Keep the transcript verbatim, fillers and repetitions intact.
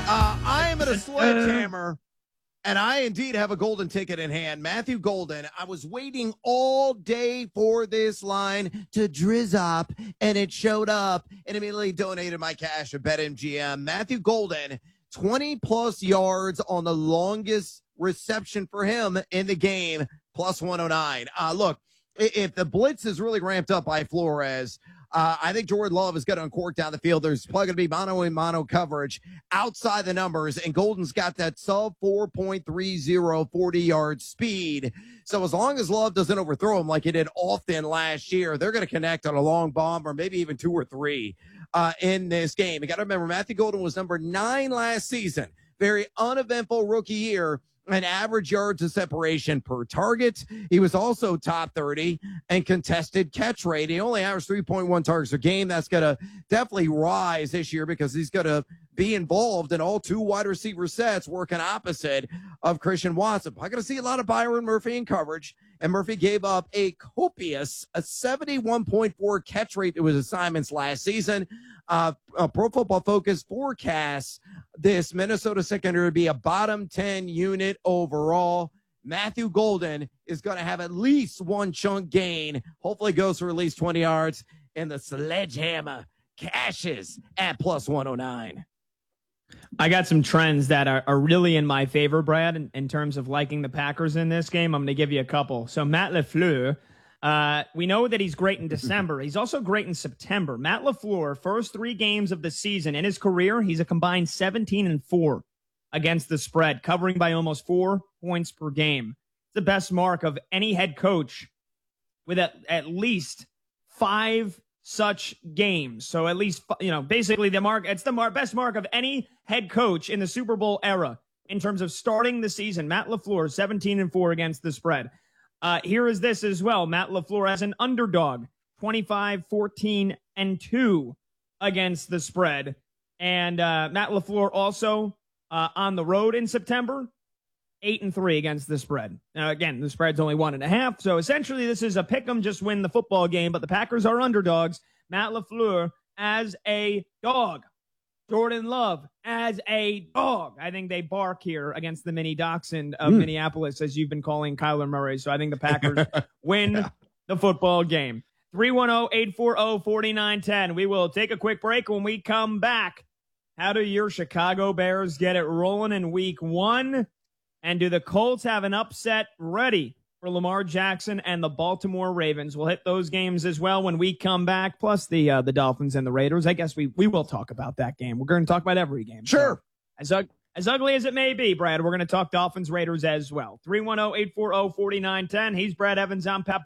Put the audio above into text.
Uh, I am at a sledgehammer, and I indeed have a golden ticket in hand. Matthew Golden. I was waiting all day for this line to drizz up, and it showed up, and immediately donated my cash to BetMGM. Matthew Golden, twenty plus yards on the longest reception for him in the game, plus one oh nine. Uh, look, if the blitz is really ramped up by Flores, Uh, I think Jordan Love is going to uncork down the field. There's probably going to be mono and mono coverage outside the numbers, and Golden's got that sub four point three oh forty-yard speed. So as long as Love doesn't overthrow him like he did often last year, they're going to connect on a long bomb or maybe even two or three uh, in this game. You got to remember, Matthew Golden was number nine last season. Very uneventful rookie year. An average yards of separation per target. He was also top thirty and contested catch rate. He only averaged three point one targets a game. That's going to definitely rise this year because he's going to be involved in all two wide receiver sets working opposite of Christian Watson. I'm going to see a lot of Byron Murphy in coverage, and Murphy gave up a copious a seventy-one point four catch rate to his assignments last season. Uh, uh, Pro Football Focus forecasts this Minnesota secondary to be a bottom ten unit overall. Matthew Golden is going to have at least one chunk gain. Hopefully goes for at least twenty yards. And the sledgehammer cashes at plus one oh nine. I got some trends that are, are really in my favor, Brad, in, in terms of liking the Packers in this game. I'm going to give you a couple. So Matt LaFleur, uh, we know that he's great in December. He's also great in September. Matt LaFleur, first three games of the season in his career, he's a combined seventeen and four against the spread, covering by almost four points per game. It's the best mark of any head coach with at, at least five such games. So at least, you know, basically the mark, it's the mar- best mark of any head coach in the Super Bowl era in terms of starting the season. Matt LaFleur, seventeen and four against the spread. Uh, here is this as well. Matt LaFleur as an underdog, twenty-five, fourteen, and two against the spread. And uh, Matt LaFleur also uh, on the road in September, eight and three against the spread. Now, again, the spread's only one and a half. So essentially this is a pick 'em, just win the football game, but the Packers are underdogs. Matt LaFleur as a dog. Jordan Love as a dog. I think they bark here against the mini dachshund of mm. Minneapolis, as you've been calling Kyler Murray. So I think the Packers win yeah. the football game. three one zero, eight four zero, four nine one zero. We will take a quick break. When we come back, how do your Chicago Bears get it rolling in week one? And do the Colts have an upset ready for Lamar Jackson and the Baltimore Ravens? We'll hit those games as well when we come back, plus the uh, the Dolphins and the Raiders. I guess we, we will talk about that game. We're going to talk about every game. Sure. So, as, as ugly as it may be, Brad, we're going to talk Dolphins, Raiders as well. three one zero, eight four zero, four nine one zero. He's Brad Evans. I'm Pat